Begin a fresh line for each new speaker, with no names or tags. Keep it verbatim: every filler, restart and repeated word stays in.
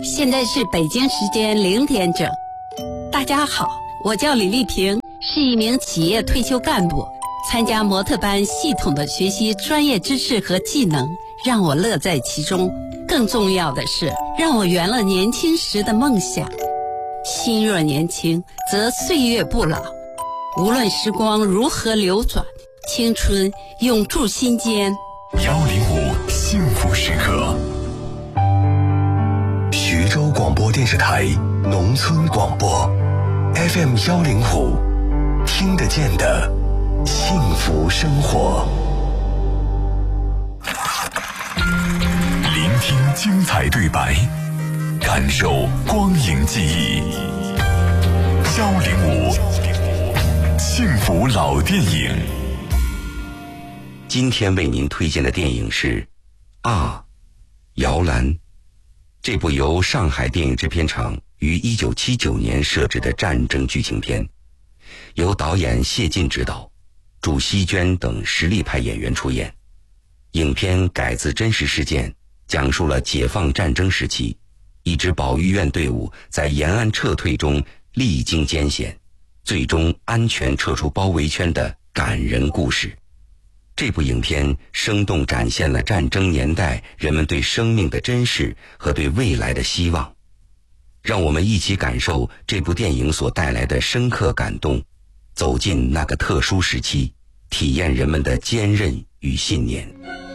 现在是北京时间零点整。大家好，我叫李丽萍，是一名企业退休干部。参加模特班，系统的学习专业知识和技能，让我乐在其中。更重要的是，让我圆了年轻时的梦想。心若年轻，则岁月不老。无论时光如何流转，青春永驻心间。
幺零五幸福时刻。徐州广播电视台农村广播 F M 幺零五，听得见的幸福生活。聆听精彩对白，感受光影记忆。幺零五幸福老电影。
今天为您推荐的电影是啊，摇篮。这部由上海电影制片厂于一九七九年设置的战争剧情片，由导演谢晋执导，祝希娟等实力派演员出演。影片改自真实事件，讲述了解放战争时期一支保育院队伍在沿岸撤退中历经艰险，最终安全撤出包围圈的感人故事。这部影片生动展现了战争年代人们对生命的珍视和对未来的希望，让我们一起感受这部电影所带来的深刻感动，走进那个特殊时期，体验人们的坚韧与信念。